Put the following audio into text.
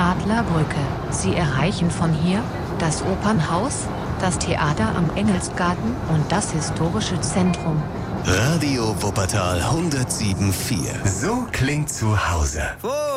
Adlerbrücke. Sie erreichen von hier das Opernhaus, das Theater am Engelsgarten und das historische Zentrum. Radio Wuppertal 107.4. So klingt zu Hause.